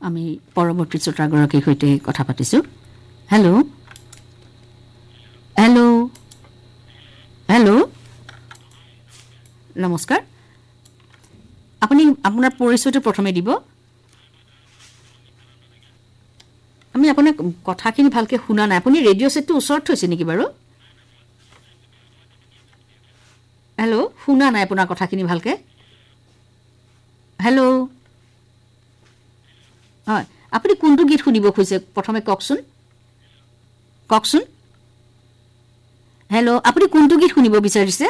আমি পৰৱৰ্তী শ্ৰোতাগৰাকীৰ সৈতে কথা পাতিছোঁ হেল্ল' হেল্ল' হেল্ল' নমস্কাৰ আপুনি আপোনাৰ পৰিচয়টো প্ৰথমে দিব আমি আপোনাক কথাখিনি ভালকৈ শুনা নাই আপুনি ৰেডিঅ' ছেটটো ওচৰত থৈছে নেকি বাৰু হেল্ল' শুনা নাই আপোনাৰ কথাখিনি ভালকৈ হেল্ল' হয় আপুনি কোনটো গীত শুনিব খুজিছে প্ৰথমে কওকচোন হেল্ল' আপুনি কোনটো গীত শুনিব বিচাৰিছে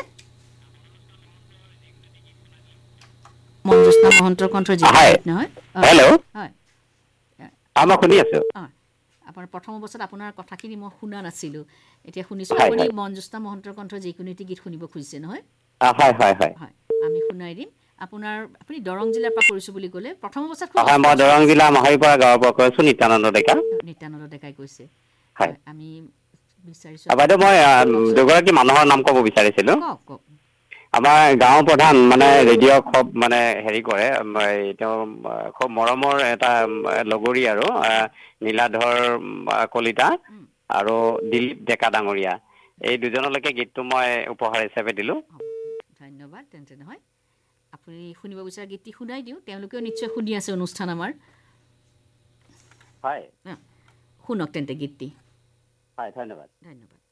মঞ্জুস্না মহন্তৰ কণ্ঠৰ যি গীত নহয় হেল্ল' হয় মই শুনি আছো আপোনাৰ প্ৰথম অৱস্থাত আপোনাৰ কথাখিনি মই শুনা নাছিলোঁ এতিয়া শুনিছোঁ আপুনি মঞ্জুস্না মহন্তৰ কণ্ঠৰ যিকোনো এটি গীত শুনিব খুজিছে নহয় হয় আমি শুনাই দিম আপুনি দৰং জিলাৰ পৰা কৰিছোঁ বুলি ক'লে প্ৰথম অৱস্থাত মই দৰং জিলা মাহৰীৰ পৰা গাঁৱৰ পৰা কৈছোঁ নিত্যানন্দ ডেকাই কৈছে হয় আমি বিচাৰিছোঁ বাইদেউ মই দুগৰাকী মানুহৰ নাম ক'ব বিচাৰিছিলোঁ কওক আমাৰ গাঁও প্ৰধান মানে ৰেডিঅ' খুব মানে হেৰি কৰে তেওঁ খুব মৰমৰ এটা লগৰী আৰু নীলাধৰ কলিতা আৰু দিলীপ ডেকা ডাঙৰীয়া এই দুজনলৈকে গীতটো মই উপহাৰ হিচাপে দিলোঁ ধন্যবাদ তেন্তে নহয় আপুনি শুনিব বিচৰা গীতটি শুনাই দিওঁ তেওঁলোকেও নিশ্চয় শুনি আছে অনুষ্ঠান আমাৰ হয় শুনক তেন্তে গীতটি হয় ধন্যবাদ